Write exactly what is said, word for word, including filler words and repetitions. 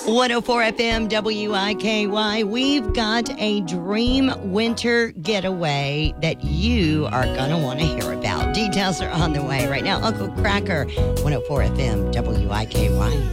one oh four F M W I K Y. We've got a dream winter getaway that you are going to want to hear about. Details are on the way right now. Uncle Cracker, one oh four F M W I K Y.